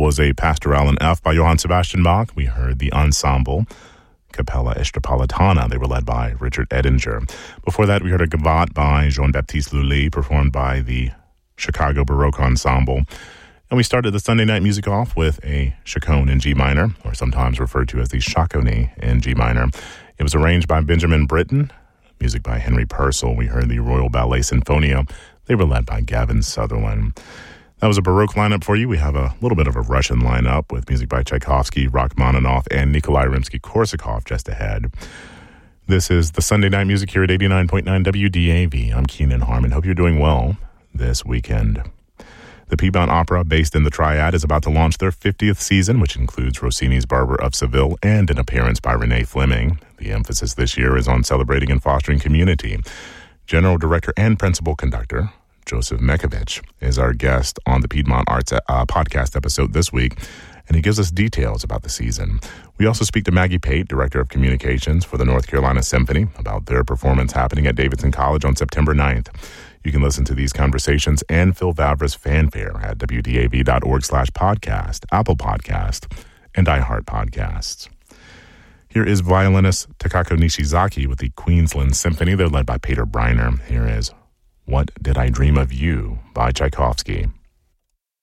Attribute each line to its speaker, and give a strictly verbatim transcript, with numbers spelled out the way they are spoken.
Speaker 1: was a Pastoral in F by Johann Sebastian Bach. We heard the ensemble, Capella Estrapolitana. They were led by Richard Edinger. Before that, we heard a gavotte by Jean-Baptiste Lully, performed by the Chicago Baroque Ensemble. And we started the Sunday night music off with a chaconne in G minor, or sometimes referred to as the chaconne in G minor. It was arranged by Benjamin Britten, music by Henry Purcell. We heard the Royal Ballet Sinfonia. They were led by Gavin Sutherland. That was a Baroque lineup for you. We have a little bit of a Russian lineup with music by Tchaikovsky, Rachmaninoff, and Nikolai Rimsky-Korsakov just ahead. This is the Sunday Night Music here at eighty-nine point nine W D A V. I'm Keenan Harmon. Hope you're doing well this weekend. The Piedmont Opera, based in the Triad, is about to launch their fiftieth season, which includes Rossini's Barber of Seville and an appearance by Renee Fleming. The emphasis this year is on celebrating and fostering community. General Director and Principal Conductor Joseph Mekovich is our guest on the Piedmont Arts uh, podcast episode this week, and he gives us details about the season. We also speak to Maggie Pate, Director of Communications for the North Carolina Symphony, about their performance happening at Davidson College on September ninth. You can listen to these conversations and Phil Vavra's fanfare at W D A V dot org slash podcast, Apple Podcast, and iHeart Podcasts. Here is violinist Takako Nishizaki with the Queensland Symphony. They're led by Peter Breiner. Here is What Did I Dream of You by Tchaikovsky.